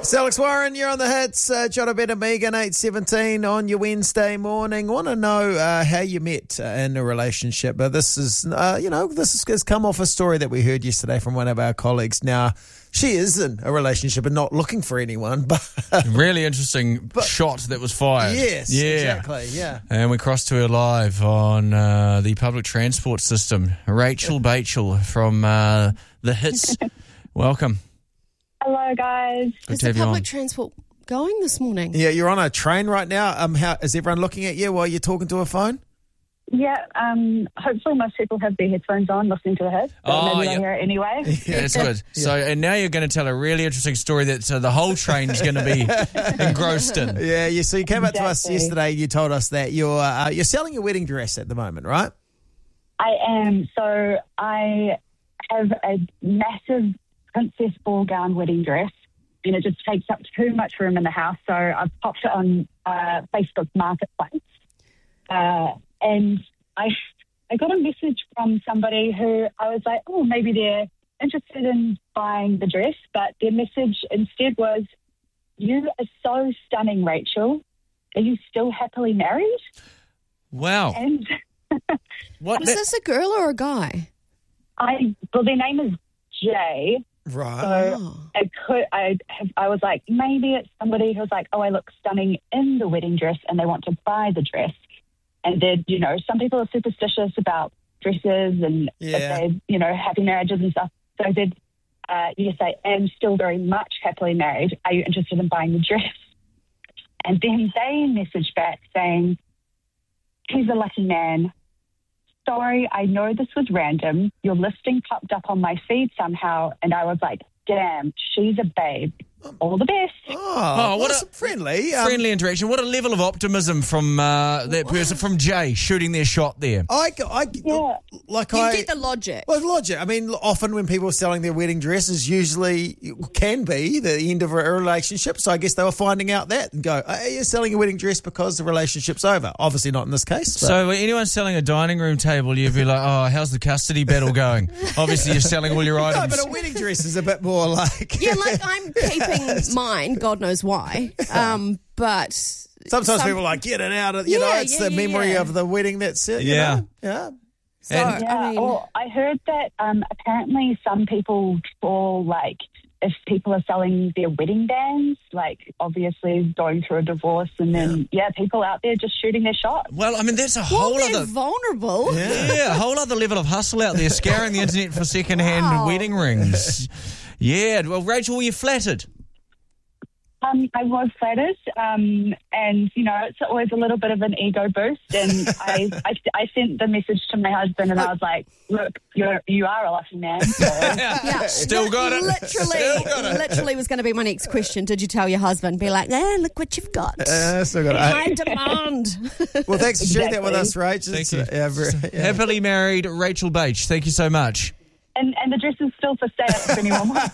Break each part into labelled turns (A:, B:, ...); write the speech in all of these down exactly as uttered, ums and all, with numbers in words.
A: It's Alex Warren, you're on the hits. Uh, Jono Ben and Megan, eight seventeen on your Wednesday morning. Want to know uh, how you met uh, in a relationship. Uh, this is, uh, you know, this is, has come off a story that we heard yesterday from one of our colleagues. Now, she is in a relationship and not looking for anyone, but
B: really interesting
A: but,
B: shot that was fired.
A: Yes,
B: yeah.
A: exactly, yeah.
B: And we crossed to her live on uh, the public transport system. Rachel Bachel from uh, The Hits. Welcome.
C: Hello, guys.
B: Good
D: Is
B: to
D: the
B: have you on.
D: public transport going this morning?
A: Yeah, you're on a train right now. Um, how is everyone looking at you while you're talking to a phone?
C: Yeah, um, hopefully most people have their headphones on listening to the hit. But
B: Oh,
C: maybe
B: yeah.
C: they'll hear it anyway.
B: Yeah, that's good. So, and now you're going to tell a really interesting story that uh, the whole train's going to be engrossed in.
A: Yeah, yeah. So you came up to us
C: Exactly.
A: yesterday. You told us that you're uh, you're selling your wedding dress at the moment, right?
C: I am. So I have a massive princess ball gown wedding dress, and it just takes up too much room in the house. So I've popped it on uh, Facebook Marketplace. Uh, and I I got a message from somebody who I was like, oh, maybe they're interested in buying the dress, but their message instead was, you are so stunning, Rachel. Are you still happily married?
B: Wow.
C: And
B: What?
D: Is
B: that-
D: this a girl or a guy?
C: I, well, their name is Jay.
A: Right.
C: So
D: Oh.
C: I could, I, have, I was like, maybe it's somebody who's like, oh, I look stunning in the wedding dress and they want to buy the dress. And then, you know, some people are superstitious about dresses and
A: Yeah.
C: if they, you know, happy marriages and stuff. So I said, uh, yes, I am still very much happily married. Are you interested in buying the dress? And then they messaged back saying, he's a lucky man. Sorry, I know this was random. Your listing popped up on my feed somehow, and I was like, damn, she's a babe. All the best.
A: Oh,
B: Oh, what
A: that's
B: a-
A: friendly. Um,
B: Friendly interaction. What a level of optimism from uh, that person, from Jay, shooting their shot there.
A: I, I,
C: Yeah.
A: like
D: You
A: I.
D: get the logic.
A: Well, logic. I mean, often when people are selling their wedding dresses, usually can be the end of a relationship. So I guess they were finding out that and go, hey, you're selling a wedding dress because the relationship's over. Obviously not in this case. But.
B: So when anyone's selling a dining room table, you'd be like, oh, how's the custody battle going? Obviously, you're selling all your
A: no,
B: items.
A: but a wedding dress is a bit more like.
D: Yeah, like I'm keeping mine, God knows why. Um, but
A: Sometimes
D: some-
A: people are like, get it out of, you know,
D: Yeah,
A: it's
D: yeah,
A: the
D: yeah,
A: memory
D: yeah.
A: of the wedding that's it. you
B: Yeah.
A: know? Yeah.
D: So,
B: And-
C: Yeah,
D: I mean,
C: well, I heard that um, apparently some people fall like if people are selling their wedding bands, like obviously going through a divorce, and then yeah, people out there just shooting their shot.
B: Well, I mean, that's a
D: well,
B: whole
D: they're
B: other...
D: vulnerable.
B: Yeah, a whole other level of hustle out there, scouring the internet for second-hand
D: Wow.
B: wedding rings. Yeah, well, Rachel, were you flattered?
C: Um, I was flattered, um, and you know it's always a little bit of an ego boost. And I, I, I sent the message to my husband, and I was like, "Look, you're you are a lucky man." So.
D: Yeah,
B: Still
D: Li-
B: got it.
D: Literally,
B: Still got it.
D: literally was going to be my next question. Did you tell your husband? Be like, eh, look what you've got.
A: Uh, still got it.
D: High demand.
A: Well, thanks for sharing that with
C: Exactly.
A: us, Rach.
B: Thank
A: It's,
B: you.
A: uh, yeah, very- yeah.
B: Happily married, Rachel Bach. Thank you so much.
C: And and the dress is still for sale if anyone wants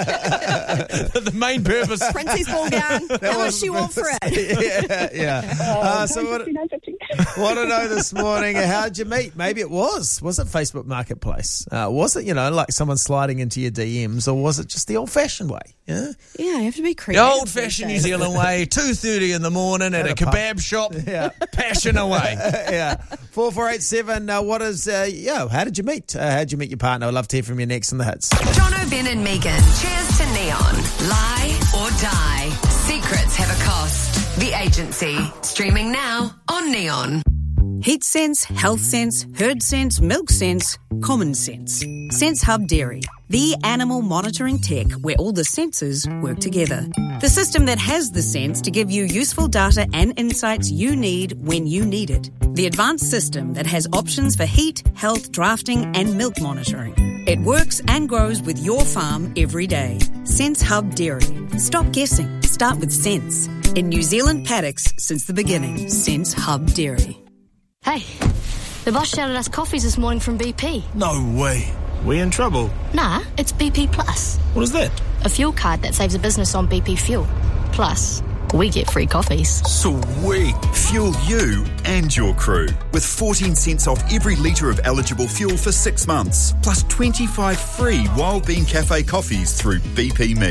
C: it.
B: The main purpose...
D: Princess ball gown. How much do you want for it?
A: yeah, yeah. Uh, so what,
C: fifty-nine fifty.
A: want to know this morning, how'd you meet? Maybe it was. Was it Facebook Marketplace? Uh, was it, you know, like someone sliding into your D Ms, or was it just the old-fashioned way? Yeah.
D: Yeah, you have to be
B: The
D: creative.
B: old-fashioned New Zealand way, two thirty in the morning at,
A: At
B: a,
A: a pub.
B: kebab shop,
A: Yeah.
B: passion away.
A: yeah. four four eight seven. Uh, what is, uh, yeah, how did you meet? Uh, how did you meet your partner? I'd love to hear from you next in the hits.
E: Jono, Ben and Megan. Cheers to Neon. Lie or die. Secrets have a cost. The Agency. Streaming now on Neon.
F: Heat sense, health sense, herd sense, milk sense, common sense. Sense Hub Dairy, the animal monitoring tech where all the senses work together. The system that has the sense to give you useful data and insights you need when you need it. The advanced system that has options for heat, health, drafting and milk monitoring. It works and grows with your farm every day. Sense Hub Dairy. Stop guessing. Start with sense. In New Zealand paddocks since the beginning. Sense Hub Dairy.
G: Hey, the boss shouted us coffees this morning from B P.
H: No way. We in trouble?
G: Nah, it's B P Plus,
H: What is that?
G: a fuel card that saves a business on B P fuel. Plus, we get free coffees.
H: Sweet.
I: Fuel you and your crew with fourteen cents off every litre of eligible fuel for six months, plus twenty-five free Wild Bean Cafe coffees through B P Me.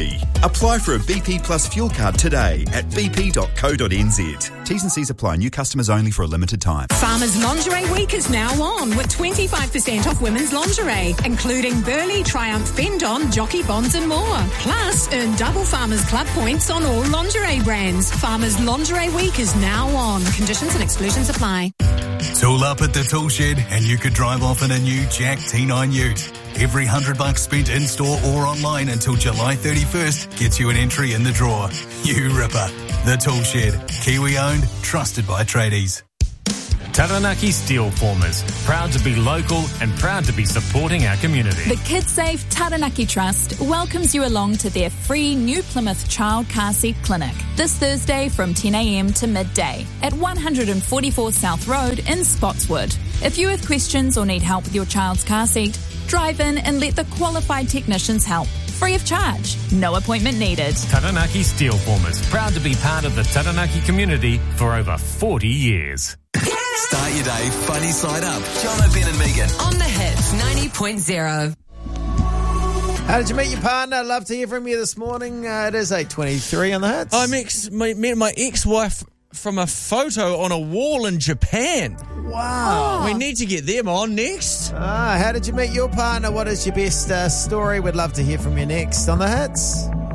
I: Apply for a B P Plus fuel card today at b p dot co dot n z. T's and C's apply. New customers only for a limited time.
J: Farmers Lingerie Week is now on with twenty-five percent off women's lingerie, including Burley, Triumph, Bendon, Jockey Bonds and more. Plus, earn double Farmers Club points on all lingerie brands. Farmers Lingerie Week is now on. Conditions and exclusions apply.
K: Tool up at the tool shed and you could drive off in a new Jack T nine Ute. Every hundred bucks spent in-store or online until July thirty-first gets you an entry in the draw. You ripper. The Tool Shed. Kiwi-owned, trusted by tradies.
L: Taranaki Steel Formers, proud to be local and proud to be supporting our community.
M: The KidSafe Taranaki Trust welcomes you along to their free New Plymouth Child Car Seat Clinic this Thursday from ten a.m. to midday at one forty-four South Road in Spotswood. If you have questions or need help with your child's car seat, drive in and let the qualified technicians help. Free of charge. No appointment needed.
L: Taranaki Steel Formers, proud to be part of the Taranaki community for over forty years.
N: Start your day funny side up. Jono, Ben and Megan.
E: On the Hits ninety point zero.
A: How did you meet your partner? Love to hear from you this morning. Uh, it is eight twenty-three on the Hits.
B: I met my, met my ex-wife from a photo on a wall in Japan.
A: Wow.
B: We need to get them on next.
A: Ah, how did you meet your partner? What is your best uh, story? We'd love to hear from you next on the Hits.